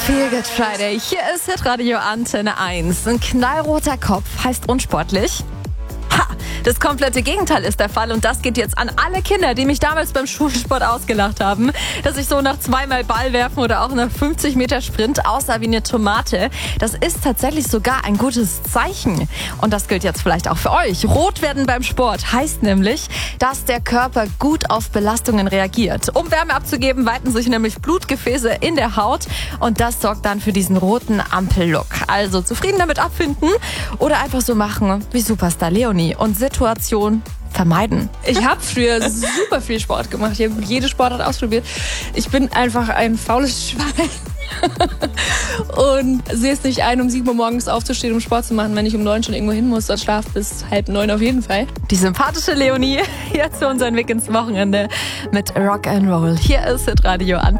Feel Good Friday. Hier ist Hitradio Antenne 1. Ein knallroter Kopf heißt unsportlich. Ha! Das komplette Gegenteil ist der Fall und das geht jetzt an alle Kinder, die mich damals beim Schulsport ausgelacht haben, dass ich so nach 2-mal Ball werfen oder auch nach 50 Meter Sprint aussah wie eine Tomate. Das ist tatsächlich sogar ein gutes Zeichen. Und das gilt jetzt vielleicht auch für euch. Rot werden beim Sport heißt nämlich, dass der Körper gut auf Belastungen reagiert. Um Wärme abzugeben, weiten sich nämlich Blutgefäße in der Haut und das sorgt dann für diesen roten Ampellook. Also zufrieden damit abfinden oder einfach so machen wie Superstar Leonie und Situation vermeiden. Ich habe früher super viel Sport gemacht. Ich habe jede Sportart ausprobiert. Ich bin einfach ein faules Schwein. Und sehe es nicht ein, um 7 Uhr morgens aufzustehen, um Sport zu machen, wenn ich um 9 schon irgendwo hin muss. Dann schlaf bis 8:30 auf jeden Fall. Die sympathische Leonie, hier zu unserem Weg ins Wochenende mit Rock'n'Roll. Hier ist Hitradio Antenne.